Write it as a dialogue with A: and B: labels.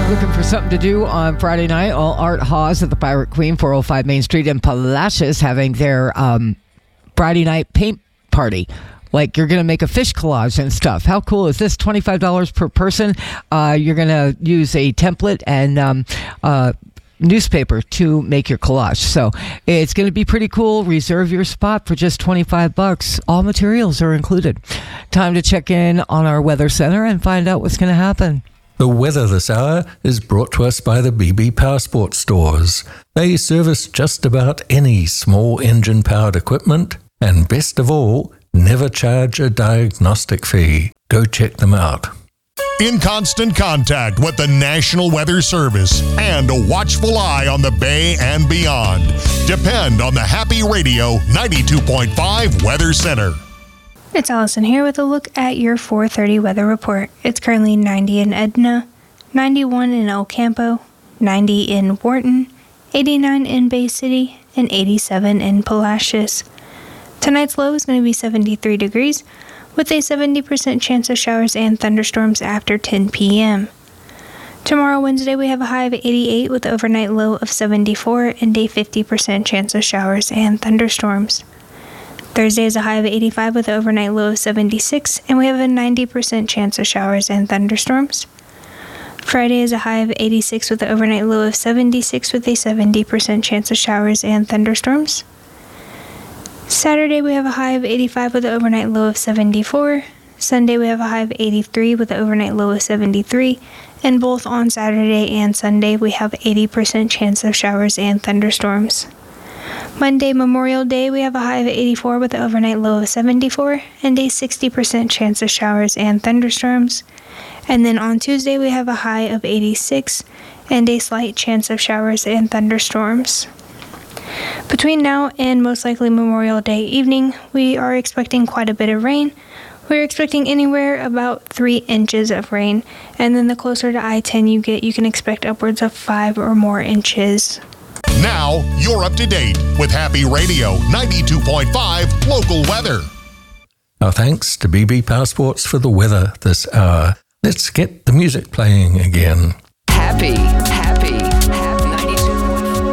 A: Looking for something to do on Friday night? All Art Hawes at the Pirate Queen, 405 Main Street in Palacios, having their Friday night paint party. Like, you're going to make a fish collage and stuff. How cool is this? $25 per person. You're going to use a template and newspaper to make your collage. So it's going to be pretty cool. Reserve your spot for just $25. All materials are included. Time to check in on our weather center and find out what's going to happen.
B: The weather this hour is brought to us by the BB Powersport stores. They service just about any small engine-powered equipment, and best of all, never charge a diagnostic fee. Go check them out.
C: In constant contact with the National Weather Service and a watchful eye on the Bay and beyond. Depend on the Happy Radio 92.5 Weather Center.
D: It's Allison here with a look at your 4:30 weather report. It's currently 90 in Edna, 91 in El Campo, 90 in Wharton, 89 in Bay City, and 87 in Palacios. Tonight's low is going to be 73 degrees, with a 70% chance of showers and thunderstorms after 10 p.m. Tomorrow, Wednesday, we have a high of 88 with an overnight low of 74 and a 50% chance of showers and thunderstorms. Thursday is a high of 85 with an overnight low of 76, and we have a 90% chance of showers and thunderstorms. Friday is a high of 86 with an overnight low of 76 with a 70% chance of showers and thunderstorms. Saturday we have a high of 85 with an overnight low of 74. Sunday we have a high of 83 with an overnight low of 73. And both on Saturday and Sunday we have 80% chance of showers and thunderstorms. Monday, Memorial Day, we have a high of 84 with an overnight low of 74 and a 60% chance of showers and thunderstorms. And then on Tuesday, we have a high of 86 and a slight chance of showers and thunderstorms. Between now and most likely Memorial Day evening, we are expecting quite a bit of rain. We're expecting anywhere about 3 inches of rain, and then the closer to I-10 you get, you can expect upwards of 5 or more inches.
C: Now, you're up to date with Happy Radio 92.5 local weather.
B: Our thanks to BB Powersports for the weather this hour. Let's get the music playing again.
E: Happy